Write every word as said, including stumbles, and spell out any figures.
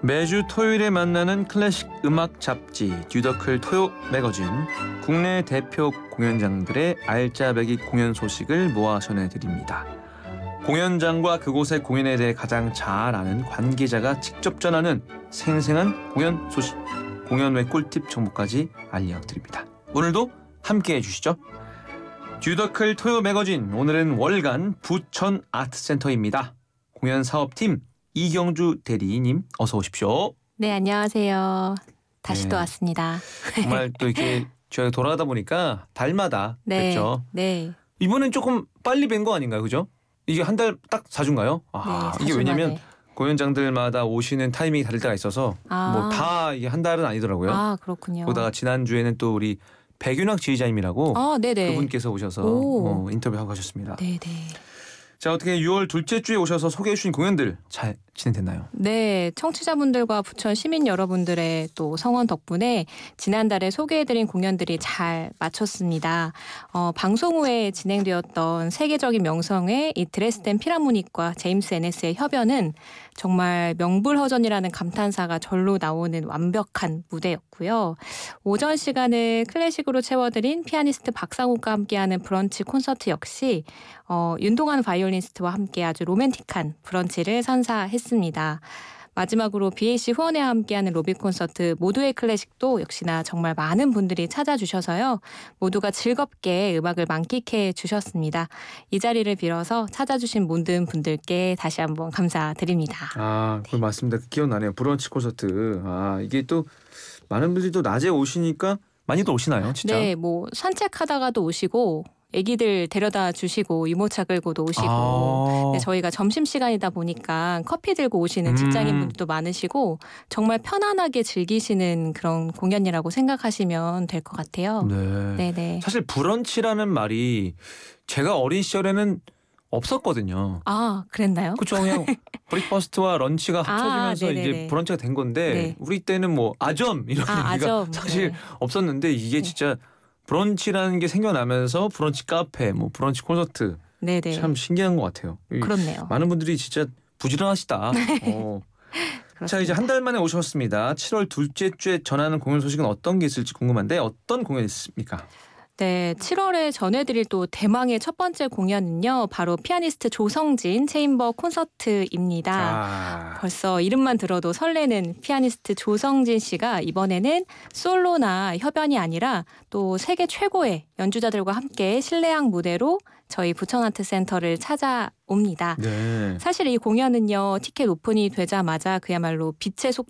매주 토요일에 만나는 클래식 음악 잡지 듀더클 토요 매거진, 국내 대표 공연장들의 알짜배기 공연 소식을 모아 전해드립니다. 공연장과 그곳의 공연에 대해 가장 잘 아는 관계자가 직접 전하는 생생한 공연 소식, 공연 외 꿀팁 정보까지 알려드립니다. 오늘도 함께해 주시죠. 듀더클 토요 매거진, 오늘은 월간 부천 아트센터입니다. 공연 사업팀 이경주 대리님, 어서 오십시오. 네, 안녕하세요. 다시 네. 또 왔습니다. 정말 또 이렇게 저희가 돌아가다 보니까 달마다 네, 뵙죠. 네. 이번엔 조금 빨리 뵌 거 아닌가요, 그죠? 이게 한 달 딱 사 주인가요? 아, 네, 이게 왜냐면 만에. 공연장들마다 오시는 타이밍이 다를 때가 있어서 아. 뭐 다 이게 한 달은 아니더라고요. 아, 그렇군요. 거기다가 지난 주에는 또 우리 백윤학 지휘자님이라고 아, 네네. 그분께서 오셔서 오. 어, 인터뷰하고 가셨습니다. 네네. 자, 어떻게 유월 둘째 주에 오셔서 소개해 주신 공연들 잘 진행됐나요? 네, 청취자분들과 부천 시민 여러분들의 또 성원 덕분에 지난달에 소개해드린 공연들이 잘 마쳤습니다. 어, 방송 후에 진행되었던 세계적인 명성의 이 드레스덴 필하모닉과 제임스 에네스의 협연은 정말 명불허전이라는 감탄사가 절로 나오는 완벽한 무대였고요. 오전 시간을 클래식으로 채워드린 피아니스트 박상욱과 함께하는 브런치 콘서트 역시 어, 윤동환 바이올리니스트와 함께 아주 로맨틱한 브런치를 선사했습니다. 마지막으로 비에이씨 후원회와 함께하는 로비 콘서트 모두의 클래식도 역시나 정말 많은 분들이 찾아주셔서요. 모두가 즐겁게 음악을 만끽해 주셨습니다. 이 자리를 빌어서 찾아주신 모든 분들께 다시 한번 감사드립니다. 아, 그 맞습니다. 기억나네요. 브런치 콘서트. 아, 이게 또 많은 분들이 또 낮에 오시니까 많이들 오시나요, 진짜? 네, 뭐 산책하다가도 오시고 애기들 데려다 주시고 유모차 끌고도 오시고 아. 네, 저희가 점심시간이다 보니까 커피 들고 오시는 음. 직장인분들도 많으시고 정말 편안하게 즐기시는 그런 공연이라고 생각하시면 될 것 같아요. 네. 네네. 사실 브런치라는 말이 제가 어린 시절에는 없었거든요. 아, 그랬나요? 그렇죠. 그냥 브레이크퍼스트와 런치가 아, 합쳐지면서 이제 네네네. 브런치가 된 건데 네. 우리 때는 뭐 아점 이런 아, 얘기가 아점. 사실 네. 없었는데 이게 네. 진짜 브런치라는 게 생겨나면서 브런치 카페, 뭐 브런치 콘서트 네네. 참 신기한 것 같아요. 이 그렇네요. 많은 분들이 진짜 부지런하시다. 어. 자, 이제 한 달 만에 오셨습니다. 칠월 둘째 주에 전하는 공연 소식은 어떤 게 있을지 궁금한데 어떤 공연이 있습니까? 네, 칠월에 전해드릴 또 대망의 첫 번째 공연은요. 바로 피아니스트 조성진 체인버 콘서트입니다. 아. 벌써 이름만 들어도 설레는 피아니스트 조성진 씨가 이번에는 솔로나 협연이 아니라 또 세계 최고의 연주자들과 함께 실내악 무대로 저희 부천아트센터를 찾아옵니다. 네. 사실 이 공연은요. 티켓 오픈이 되자마자 그야말로 빛의